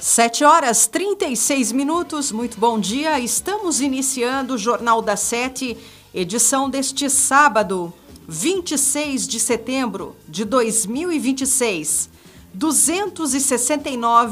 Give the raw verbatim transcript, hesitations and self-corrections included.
Sete horas, trinta e seis minutos, muito bom dia. Estamos iniciando o Jornal da Sete, edição deste sábado, vinte e seis de setembro de dois mil e vinte e seis. duzentos e sessenta e nove